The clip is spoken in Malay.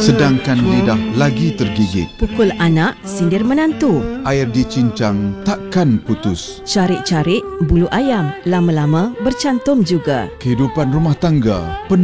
Sedangkan lidah lagi tergigit. Pukul anak, sindir menantu. Air dicincang takkan putus. Carik-carik bulu ayam, lama-lama bercantum juga. Kehidupan rumah tangga penuh